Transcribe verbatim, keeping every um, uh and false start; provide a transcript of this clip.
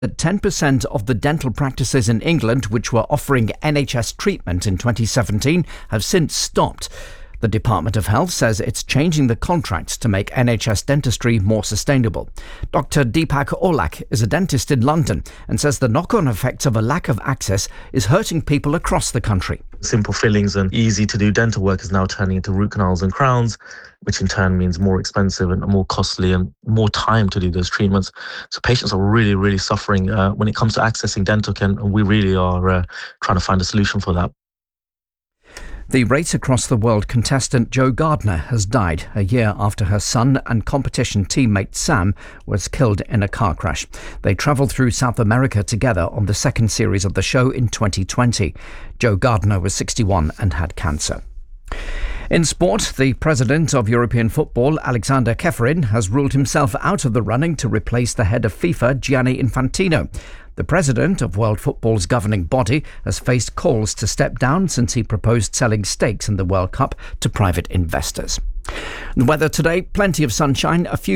that ten percent of the dental practices in England which were offering N H S treatment in twenty seventeen have since stopped. The Department of Health says it's changing the contracts to make N H S dentistry more sustainable. Doctor Deepak Olak is a dentist in London and says the knock-on effects of a lack of access is hurting people across the country. Simple fillings and easy-to-do dental work is now turning into root canals and crowns, which in turn means more expensive and more costly and more time to do those treatments. So patients are really, really suffering uh, when it comes to accessing dental care, and we really are uh, trying to find a solution for that. The Race Across the World contestant Jo Gardner has died a year after her son and competition teammate Sam was killed in a car crash. They travelled through South America together on the second series of the show in twenty twenty. Jo Gardner was sixty-one and had cancer. In sport, the president of European football, Alexander Ceferin, has ruled himself out of the running to replace the head of FIFA, Gianni Infantino. The president of World Football's governing body has faced calls to step down since he proposed selling stakes in the World Cup to private investors. The weather today, plenty of sunshine, a few